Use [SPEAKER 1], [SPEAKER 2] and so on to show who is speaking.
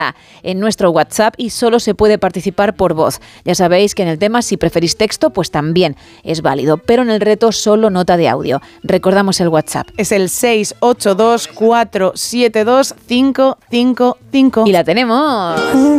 [SPEAKER 1] en nuestro WhatsApp y solo se puede participar por voz. Ya sabéis que en el tema, si preferís texto, pues también es válido, pero en el reto solo nota de audio. Recordamos el WhatsApp.
[SPEAKER 2] Es el 682472555.
[SPEAKER 1] Y la tenemos.